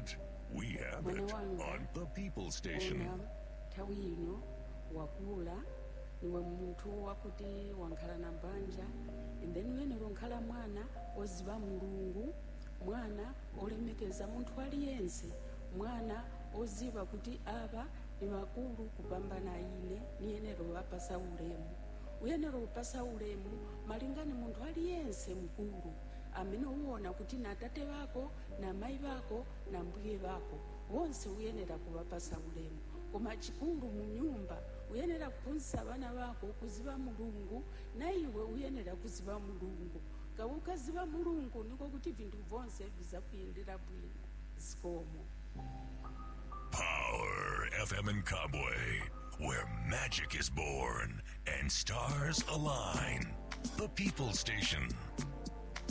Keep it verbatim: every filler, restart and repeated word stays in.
it. We have Mwana it wanga, on the People Station. ona nthawi ino wakula niwe munthu wakuti wankhala na banja and then uyenera unkhala mwana oziva mulungu, mwana olemekeza munthu aliyense, mwana oziva kuti ava ni vakulu kupambana ine, niyenera wapasa ulemu. Uyenera upasa ulemu malingani munthu aliyense mkulu amene uwona kuti na tate vako na mai vako na mbuye vako wonse uyenera kuwapasa ulemu. Koma chikulu munyumba uyenera kuphunzitsa vana vako kuziva mulungu, na iwe uyenera kuziva mulungu. Kaukaziva mulungu niko kuti vinthu vonse vizakuyendera bwino. Zikomo. Power F M in Kabwe, where magic is born and stars align. The People Station.